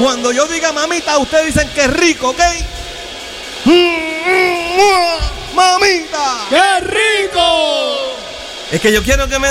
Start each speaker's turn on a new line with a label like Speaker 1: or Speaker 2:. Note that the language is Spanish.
Speaker 1: Cuando yo diga mamita, ustedes dicen que rico, ¿ok? Mamita.
Speaker 2: ¡Qué rico!
Speaker 1: Es que yo quiero que me